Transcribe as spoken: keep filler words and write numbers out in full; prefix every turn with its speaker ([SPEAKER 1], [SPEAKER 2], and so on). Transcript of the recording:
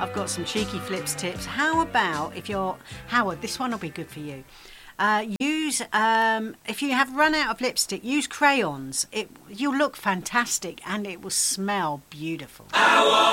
[SPEAKER 1] I've got some cheeky flips tips. How about if you're Howard? This one will be good for you. Uh, use um, if you have run out of lipstick, use crayons. It you'll look fantastic and it will smell beautiful.